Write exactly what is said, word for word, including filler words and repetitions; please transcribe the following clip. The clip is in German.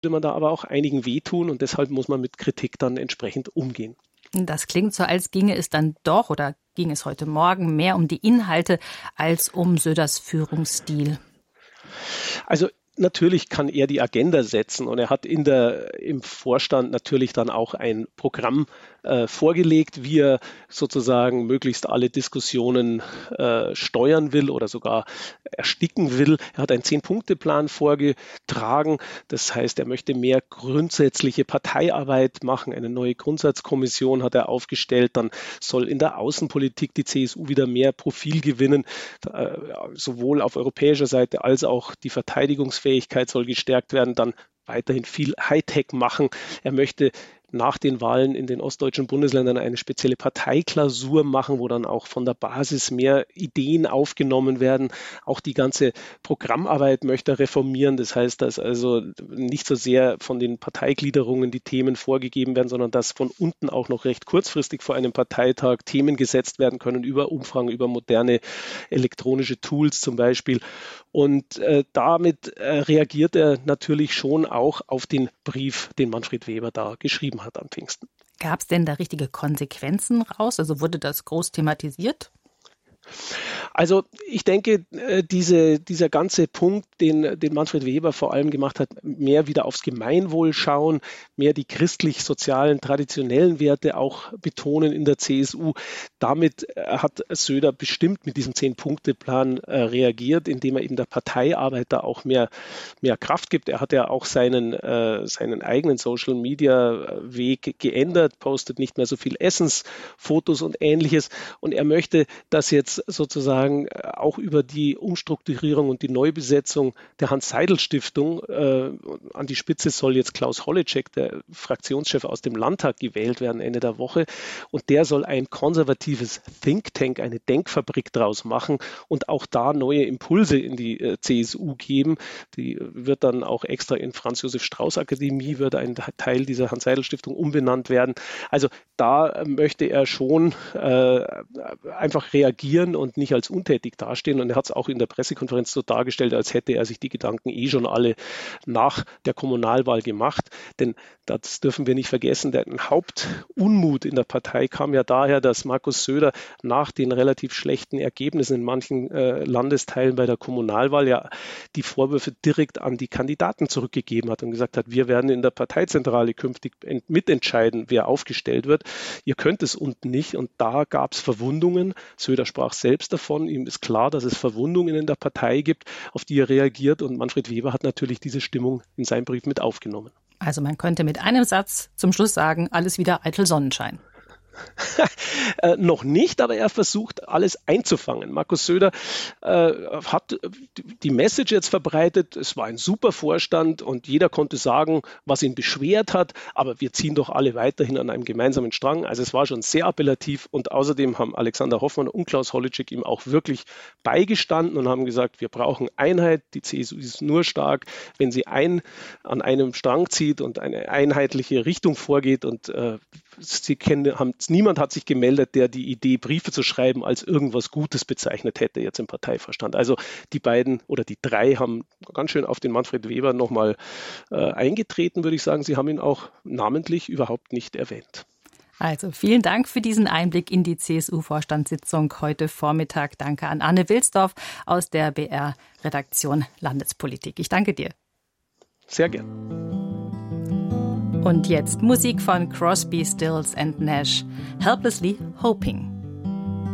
man da aber auch einigen wehtun und deshalb muss man mit Kritik dann entsprechend umgehen. Das klingt so, als ginge es dann doch oder ging es heute Morgen mehr um die Inhalte als um Söders Führungsstil. Also natürlich kann er die Agenda setzen und er hat in der, im Vorstand natürlich dann auch ein Programm äh, vorgelegt, wie er sozusagen möglichst alle Diskussionen äh, steuern will oder sogar ersticken will. Er hat einen Zehn-Punkte-Plan vorgetragen. Das heißt, er möchte mehr grundsätzliche Parteiarbeit machen. Eine neue Grundsatzkommission hat er aufgestellt. Dann soll in der Außenpolitik die C S U wieder mehr Profil gewinnen, äh, sowohl auf europäischer Seite als auch die Verteidigungsfähigkeit soll gestärkt werden. Dann weiterhin viel Hightech machen. Er möchte nach den Wahlen in den ostdeutschen Bundesländern eine spezielle Parteiklausur machen, wo dann auch von der Basis mehr Ideen aufgenommen werden. Auch die ganze Programmarbeit möchte er reformieren. Das heißt, dass also nicht so sehr von den Parteigliederungen die Themen vorgegeben werden, sondern dass von unten auch noch recht kurzfristig vor einem Parteitag Themen gesetzt werden können über Umfragen, über moderne elektronische Tools zum Beispiel. Und äh, damit äh, reagiert er natürlich schon auch auf den Brief, den Manfred Weber da geschrieben hat am Pfingsten. Gab es denn da richtige Konsequenzen raus? Also wurde das groß thematisiert? Also ich denke, diese, dieser ganze Punkt, den, den Manfred Weber vor allem gemacht hat, mehr wieder aufs Gemeinwohl schauen, mehr die christlich-sozialen, traditionellen Werte auch betonen in der C S U. Damit hat Söder bestimmt mit diesem Zehn-Punkte-Plan äh, reagiert, indem er eben der Parteiarbeit da auch mehr, mehr Kraft gibt. Er hat ja auch seinen, äh, seinen eigenen Social-Media-Weg geändert, postet nicht mehr so viel Essensfotos und Ähnliches. Und er möchte, dass jetzt sozusagen auch über die Umstrukturierung und die Neubesetzung der Hans-Seidel-Stiftung äh, an die Spitze soll jetzt Klaus Holleczek, der Fraktionschef aus dem Landtag, gewählt werden Ende der Woche. Und der soll ein konservatives Think Tank, eine Denkfabrik draus machen und auch da neue Impulse in die äh, C S U geben. Die wird dann auch extra in Franz-Josef-Strauß-Akademie, wird ein Teil dieser Hans-Seidel-Stiftung umbenannt werden. Also da möchte er schon äh, einfach reagieren und nicht als untätig dastehen. Und er hat es auch in der Pressekonferenz so dargestellt, als hätte er sich die Gedanken eh schon alle nach der Kommunalwahl gemacht. Denn das dürfen wir nicht vergessen, der Hauptunmut in der Partei kam ja daher, dass Markus Söder nach den relativ schlechten Ergebnissen in manchen äh, Landesteilen bei der Kommunalwahl ja die Vorwürfe direkt an die Kandidaten zurückgegeben hat und gesagt hat, wir werden in der Parteizentrale künftig mitentscheiden, wer aufgestellt wird. Ihr könnt es unten nicht. Und da gab es Verwundungen. Söder sprach selbst davon. Ihm ist klar, dass es Verwundungen in der Partei gibt, auf die er reagiert. Und Manfred Weber hat natürlich diese Stimmung in seinem Brief mit aufgenommen. Also man könnte mit einem Satz zum Schluss sagen, alles wieder eitel Sonnenschein. äh, noch nicht, aber er versucht, alles einzufangen. Markus Söder äh, hat die Message jetzt verbreitet, es war ein super Vorstand und jeder konnte sagen, was ihn beschwert hat, aber wir ziehen doch alle weiterhin an einem gemeinsamen Strang. Also es war schon sehr appellativ und außerdem haben Alexander Hoffmann und Klaus Holleczek ihm auch wirklich beigestanden und haben gesagt, wir brauchen Einheit, die C S U ist nur stark, wenn sie ein an einem Strang zieht und eine einheitliche Richtung vorgeht und äh, sie kennen, haben niemand hat sich gemeldet, der die Idee, Briefe zu schreiben, als irgendwas Gutes bezeichnet hätte jetzt im Parteivorstand. Also die beiden oder die drei haben ganz schön auf den Manfred Weber nochmal äh, eingetreten, würde ich sagen. Sie haben ihn auch namentlich überhaupt nicht erwähnt. Also vielen Dank für diesen Einblick in die C S U-Vorstandssitzung heute Vormittag. Danke an Anne Wilsdorf aus der B R-Redaktion Landespolitik. Ich danke dir. Sehr gern. Und jetzt Musik von Crosby, Stills and Nash, Helplessly Hoping.